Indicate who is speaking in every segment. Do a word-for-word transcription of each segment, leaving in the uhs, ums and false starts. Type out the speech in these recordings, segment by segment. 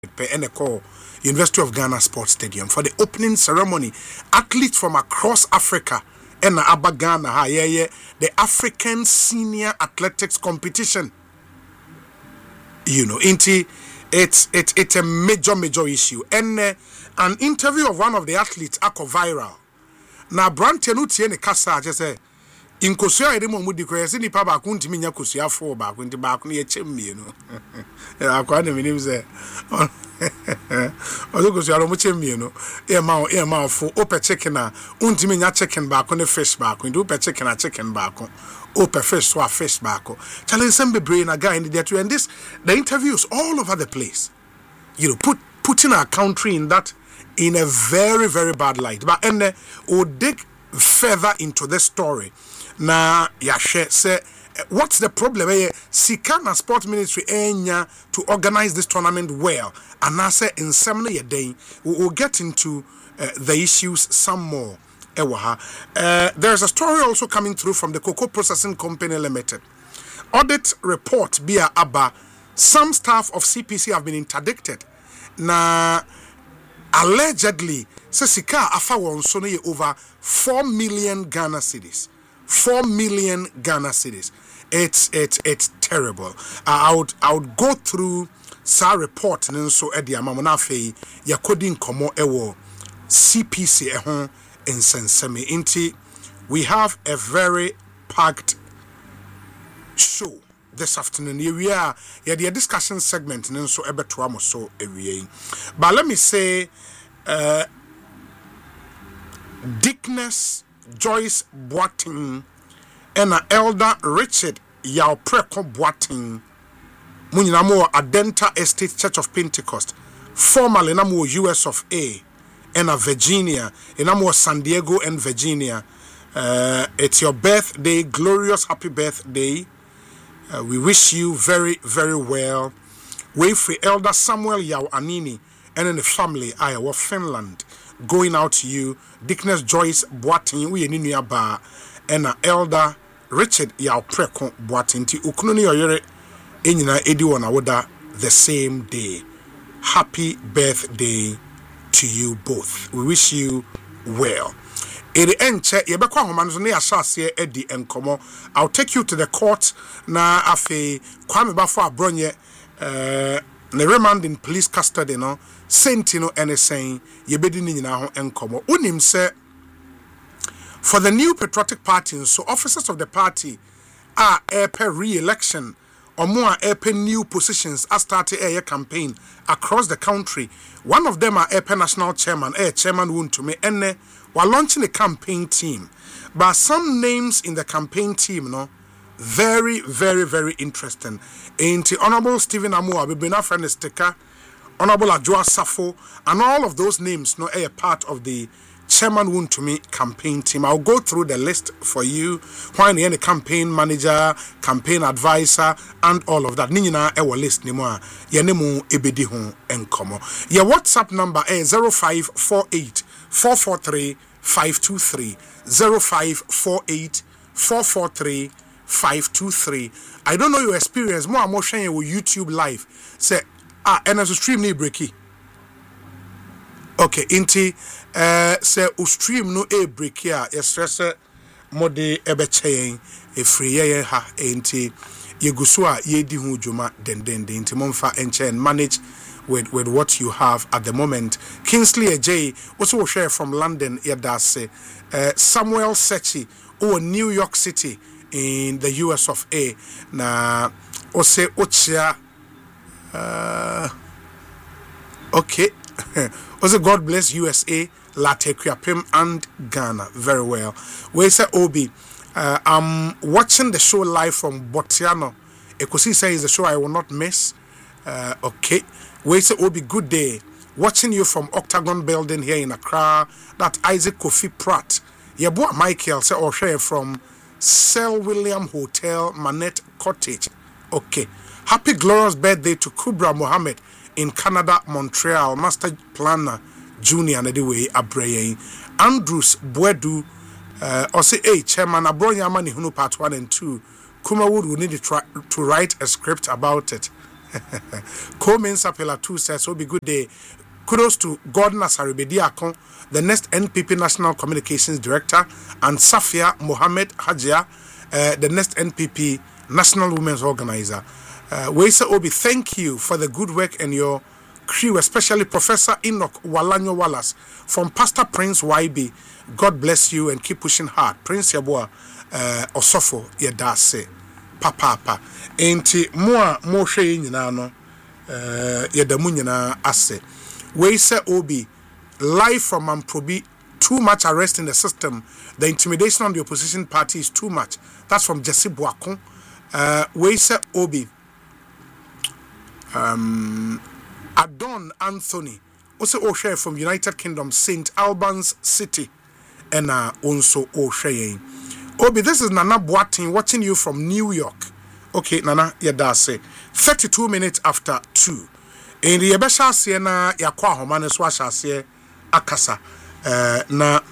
Speaker 1: Peneko, University of Ghana Sports Stadium for the opening ceremony. Athletes from across Africa and Abba Ghana, yeah, yeah, the African Senior Athletics Competition. You know, inti, it's it's it's a major major issue. And uh, an interview of one of the athletes ako viral. Na Brante no tie ne kasa je say inkosua ede mo mudi ko yesi nipa ba ko ntimi nya kosua fo ba ko nti ba ko ne ye chemmie no. Akwa ne minim say ozo kosua ro mo chemmie no. E ma e ma fo ope chicken a untimi nya chicken ba ko ne fish ba ko nti ope chicken a chicken ba ko. Ope fish so a fish ba ko. Challenge some brain a guy in the there and this the interviews all over the place. You know, put putting our country in that in a very very bad light. But and uh, we'll dig further into the story. Na yashe say what's the problem? Eh, Sikana Sports Ministry enya to organize this tournament well. And I say in some day we will get into uh, the issues some more. Uh, there's a story also coming through from the Cocoa Processing Company Limited. Audit report via Abba. Some staff of C P C have been interdicted. Na allegedly, Sesika afa won so over four million Ghana cedis. Four million Ghana cedis. It's it's it's terrible. Uh, I would I would go through sa report and so edi amamona fe yakodi nkomo ewo C P C ehon in Sensemi Inti. We have a very packed show this afternoon. Here we are. Yeah, the discussion segment and so ebetuamo so every. But let me say, uh, Dickness Joyce Boating and Elder Richard Yaupreko Boating Muninamo Adenta Estate Church of Pentecost, formerly Namo U S of A. And a Virginia, in Amo San Diego and Virginia. Uh, it's your birthday, glorious happy birthday. Uh, we wish you very, very well. Wait for Elder Samuel Yao Anini and in the family, Iowa, Finland. Going out to you, Dickness Joyce Boating, we in New Bar, and Elder Richard Yao Preko Boating, Ti Ukununi Oyere, Enina Ediwana Woda, the same day. Happy birthday to you both. We wish you well. Eri enche yebekwa homanzo ne asase edi enkomo. I'll take you to the court na afe kwame bafo abronye eh ne remand in police custody no sentino ene saying yebedi ni nyina ho enkomo. Unim se for the new patriotic party, so officers of the party are a per re-election or more airpen new positions as started a campaign across the country. One of them are airpen national chairman, air chairman wound to me, and while launching a campaign team. But some names in the campaign team, no, very, very, very interesting. In the Honorable Stephen Amua, we've been a friend sticker, Honorable Ajua Safo, and all of those names, no, are part of the Chairman Wound to Me campaign team. I'll go through the list for you. When the campaign manager, campaign advisor, and all of that. Nina ewa list ni mwa. Yenemu ebedi hon enkomo. Your WhatsApp number is zero five four eight four four three five two three. zero five four eight four four three five two three. I don't know your experience. More and more sharing with YouTube live. Say, ah, and as a stream ni breaky. Okay, inti uh say o stream no e break here stress mode ebe chain e free ye ha inti yeguso a ye di hu dwuma den den den inti momfa enche manage with with what you have at the moment. Kingsley Ajay also share from London yadase uh Samuel Sechi or New York City in the U S of A na ose ochia uh okay. Also, God bless U S A, Latequiapim, and Ghana. Very well. We say Obi, uh, I'm watching the show live from Botiano. Ekosi says the show I will not miss. Uh, okay. We say Obi, good day. Watching you from Octagon Building here in Accra. That Isaac Kofi Pratt. Yeboah Michael say or share from Sir William Hotel, Manette Cottage. Okay. Happy glorious birthday to Kubra Mohammed in Canada, Montreal, Master Planner Junior anyway Abreye Andrews Bwedu uh or say hey chairman Abronya Mani Hunu part one and two. Kuma Wood will need to try to write a script about it. Coleman Sapela two says, "Oh, be good day. Kudos to Gordon Asaribediakon, the next N P P National Communications Director, and Safia Mohammed Hajia, uh, the next N P P National Women's Organizer. Uh, Weisa Obi, thank you for the good work and your crew, especially Professor Enoch Walanyo Wallace from Pastor Prince Y B. God bless you and keep pushing hard. Prince Yabua uh, Osofo Yedase Papa Papa. Enti Moa Moshe Yinano uh, Yedamu Nyina Ase. Weisa Obi, live from Amprobi, too much arrest in the system. The intimidation on the opposition party is too much. That's from Jesse Boakon. Uh, Weisa Obi. Um, Adon Anthony, also O'Shea from United Kingdom, Saint Albans City, and uh, also O'Shea. Obi, this is Nana Boatin watching you from New York. Okay, Nana, Yadase. thirty-two minutes after two. In the Yabesha Siena, Yakwa Homane Swasha Se Akasa, uh, na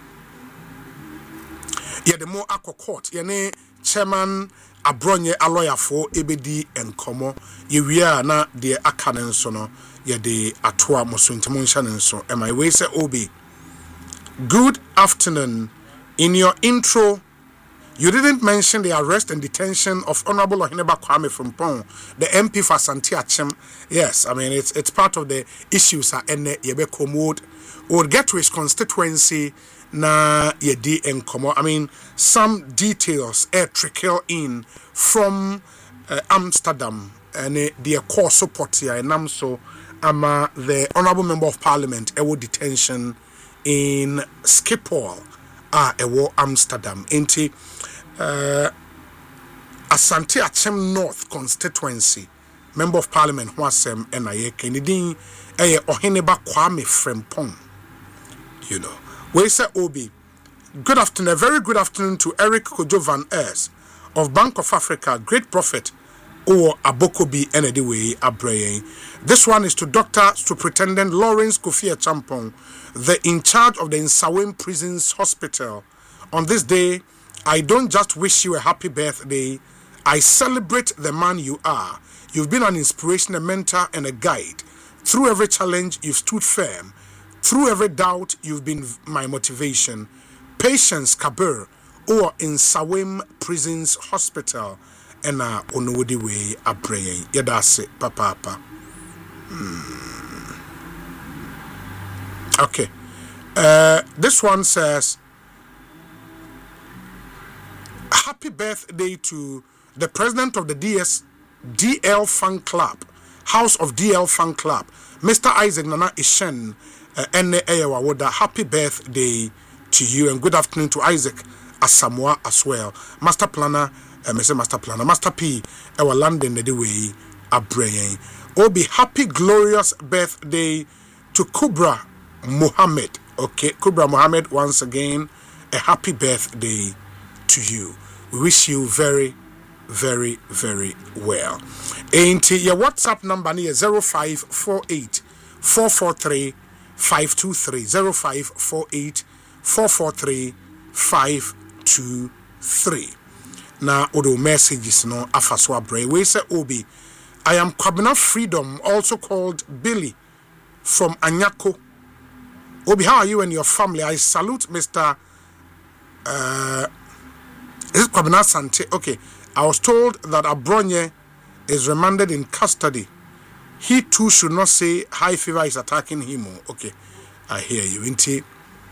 Speaker 1: Yademo Aqua Court, Yane Chairman. Abronye a lawyer for ebedi enkomo yewia na de aka nenso no ye de atoa mosuntimu nsha nenso am I way say Obi. Good afternoon. In your intro you didn't mention the arrest and detention of Honorable Ohineba Kwame Frimpong, the M P for Asante Achem. Yes, I mean it's it's part of the issues are ene yebe commode or get to his constituency na yedi enkomo. I mean some details air trickle in from uh, Amsterdam and uh, the core support here and I'm so ama the Honorable Member of Parliament ewo detention in Schiphol ah ewo Amsterdam enti uh, Asante Achem North constituency Member of Parliament Hwasem enaye Kennedy eye Ohineba Kwame Frimpong, you know. We say Obi, good afternoon, a very good afternoon to Eric Kojo Van Ers of Bank of Africa, Great Prophet, or Abokobi Enediwe Abreye. This one is to Doctor Superintendent Lawrence Kofi Champong, the in charge of the Nsawim Prisons Hospital. On this day, I don't just wish you a happy birthday, I celebrate the man you are. You've been an inspiration, a mentor, and a guide. Through every challenge, you've stood firm. Through every doubt, you've been my motivation. Patience Kabir, or in Sawim Prisons Hospital, and uh, Onowodi Way Abreye. Yadase, Papa. Papa. Hmm. Okay. Uh, this one says, happy birthday to the president of the D S D L Fan Club, House of D L Fan Club, Mister Isaac Nana Ishen. Uh, happy birthday to you and good afternoon to Isaac Asamoah as well. Master Planner, uh, Master Planner, Master P, our London the way Abreye. Obi, happy glorious birthday to Kubra Muhammad. Okay, Kubra Muhammad, once again, a happy birthday to you. We wish you very, very, very well. And your WhatsApp number is zero five four eight four four three five two three zero five four eight four four three five two three. Now, odo messages no afaswa bray. We say Obi, I am Kwabena Freedom, also called Billy from Anyako. Obi, how are you and your family? I salute Mister Uh, is it Kwabena Sante? Okay, I was told that Abronye is remanded in custody. He too should not say high fever is attacking him. Okay, I hear you. Inti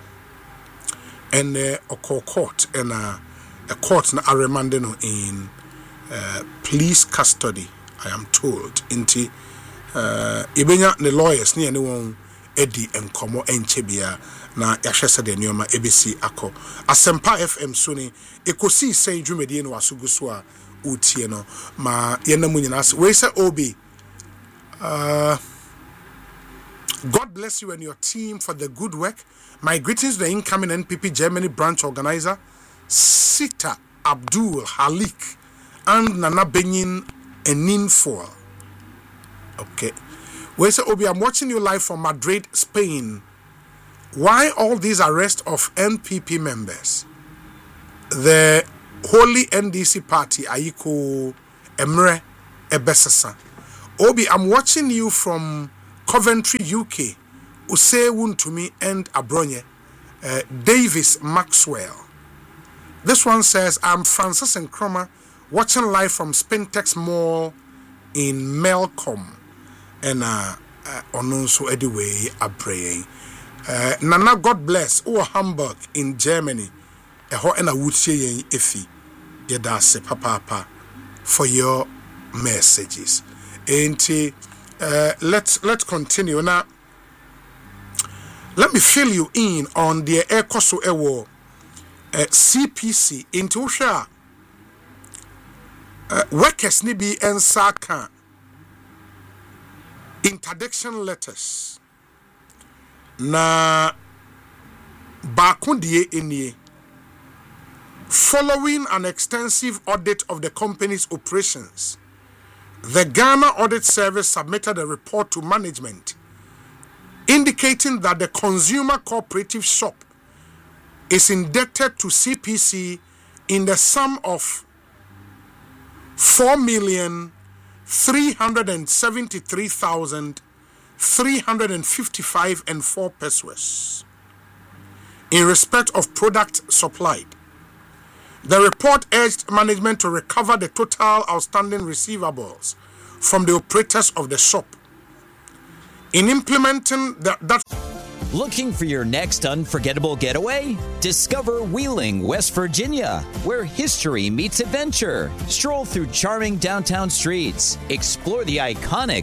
Speaker 1: and uh, a court and uh, a court na remanded in uh, police custody. I am told. Inti uh, ibenya the lawyers ni anyone Eddie and Komo and Chebia na yashesa de nyoma ebisi ako. Asempa F M Suni ekosi say dwumedie no asugusua utie no ma yenamu nyina we say Obi. Uh, God bless you and your team for the good work. My greetings to the incoming N P P Germany branch organizer, Sita Abdul Halik and Nana Benin Eninfor. Okay. Well, so Obi, I'm watching you live from Madrid, Spain. Why all these arrests of N P P members? The Holy N D C party, Aiko Emre Ebesasa. Obi, I'm watching you from Coventry, U K. Usewun to me and Abronye. Uh, Davis Maxwell. This one says, I'm Francis Nkrumah, watching live from Spintex Mall in Melcombe. And uh, uh Onunso Ediway Abreye. Uh, Nana, God bless. Oh, Hamburg in Germany. Eho ena wutie yen efi. Yeda se papa for your messages. And uh, let's let's continue now. Let me fill you in on the Ekoso Ewo uh, C P C into share. Uh, workers ni bi ensaka interdiction letters na bakundie enie. Following an extensive audit of the company's operations, the Ghana Audit Service submitted a report to management indicating that the Consumer Cooperative Shop is indebted to C P C in the sum of four million three hundred seventy-three thousand three hundred fifty-five and four pesos in respect of product supplied. The report urged management to recover the total outstanding receivables from the operators of the shop. In implementing the, that...
Speaker 2: Looking for your next unforgettable getaway? Discover Wheeling, West Virginia, where history meets adventure. Stroll through charming downtown streets. Explore the iconic